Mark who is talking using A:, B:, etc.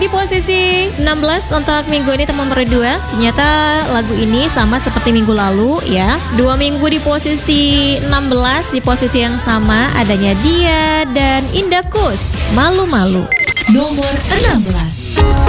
A: Di posisi 16 untuk minggu ini teman berdua. Ternyata lagu ini sama seperti minggu lalu ya. 2 minggu di posisi 16, di posisi yang sama adanya Dia dan Indah Kus, Malu-Malu.
B: Nomor 16.